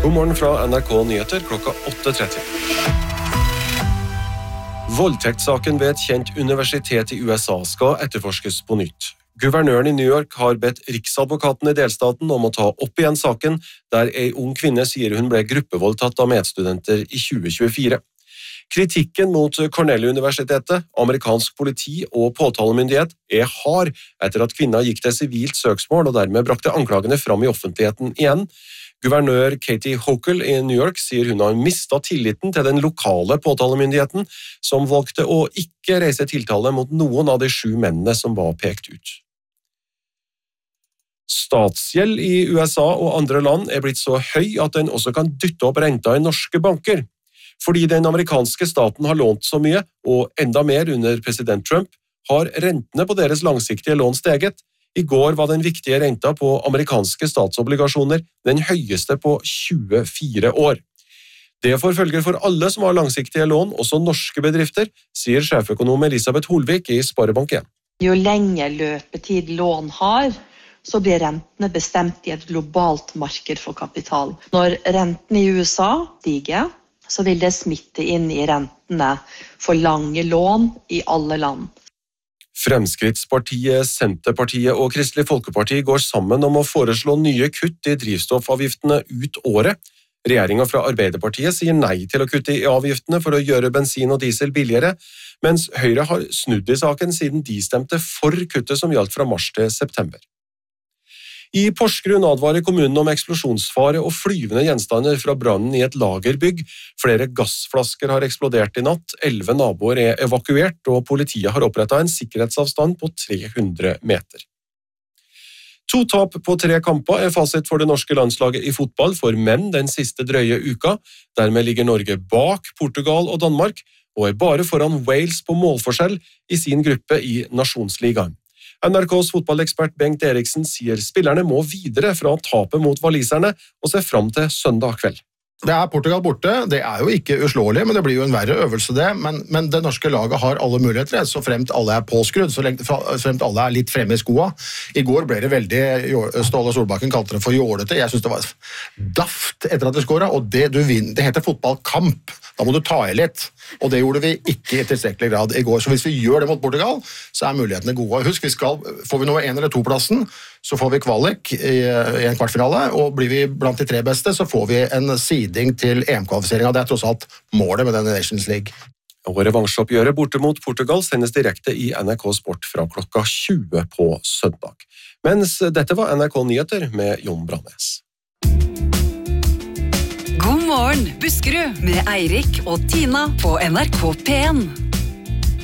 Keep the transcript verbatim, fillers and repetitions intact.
God morgen fra N R K Nyheter klokka åtte tretti. Voldtektssaken ved et kjent universitet i U S A skal etterforskes på nytt. Guvernøren i New York har bedt riksadvokaten i delstaten om å ta opp igjen saken, der en ung kvinne sier hun ble gruppevoldtatt av medstudenter i tjue tjuefire. Kritikken mot Cornell-universitetet, amerikansk politi og påtalemyndighet er hard etter at kvinna gikk til sivilt søksmål og dermed brakte anklagene fram i offentligheten igjen. Guvernør Katie Hochul i New York sier hun har mistet tilliten til den lokale påtalemyndigheten, som valgte å ikke reise tiltale mot noen av de sju mennene som var pekt ut. Statsgjeld i U S A og andre land er blitt så høy at den også kan dytte opp renta i norske banker. Fordi den amerikanske staten har lånt så mye, og enda mer under president Trump, har rentene på deres langsiktige lån steget. I går var den viktige renta på amerikanske statsobligasjoner den høyeste på tjuefire år. Det får følger for alle som har langsiktige lån, også norske bedrifter, sier sjeføkonom Elisabeth Holvik i Sparebank en. Jo lenger løpetid lån har, så blir rentene bestemt i et globalt marked for kapital. Når rentene i U S A stiger, så vil det smitte inn i rentene for lange lån i alle land. Fremskrittspartiet, Senterpartiet og Kristelig Folkeparti går sammen om å foreslå nye kutt i drivstoffavgiftene ut året. Regjeringen fra Arbeiderpartiet sier nei til å kutte i avgiftene for å gjøre bensin og diesel billigere, mens Høyre har snudd i saken siden de stemte for kuttet som gjaldt fra mars til september. I Porsgrunn advarer kommunen om eksplosjonsfare og flyvende gjenstander fra brannen i et lagerbygg. Flere gassflasker har eksplodert i natt, elleve naboer er evakuert, og politiet har opprettet en sikkerhetsavstand på tre hundre meter. To tap på tre kamper er fasit for det norske landslaget i fotball for menn den siste drøye uka. Dermed ligger Norge bak Portugal og Danmark, og er bare foran Wales på målforskjell i sin gruppe i Nasjonsligaen. N R K's fotballekspert Bengt Eriksen sier spillerne må videre fra tapet mot waliserne og se fram til søndag kveld. Det er Portugal borte, det er jo ikke uslåelig, men det blir jo en verre øvelse det, men, men det norske laget har alle muligheter, så fremt alle er påskrudd, så fremt alle er litt fremme i skoa. I går ble det veldig, Ståle Solbakken kalte det for jålete, jeg synes det var daft etter at det skåret, og det du vinner, det heter fotballkamp, da må du ta i litt, og det gjorde vi ikke i tilstrekkelig grad i går, så hvis vi gjør det mot Portugal, så er mulighetene gode. Husk, vi skal, får vi nå en eller to plassen, så får vi kvalik i, i en kvartfinale, og blir vi blant de tre beste, så får vi en siding til E M-kvalifiseringen. Det er tross alt målet med denne Nations League. Og revansjeoppgjøret borte mot Portugal sendes direkte i N R K Sport fra klokka tjue på søndag. Mens dette var N R K Nyheter med Jon Brannes. God morgen, Buskerud, med Eirik og Tina på N R K P en.